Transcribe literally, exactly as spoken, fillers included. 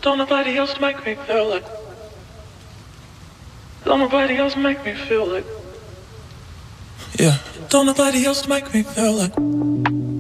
Don't nobody else make me feel like. Don't nobody else make me feel like. Yeah. Don't nobody else make me feel like.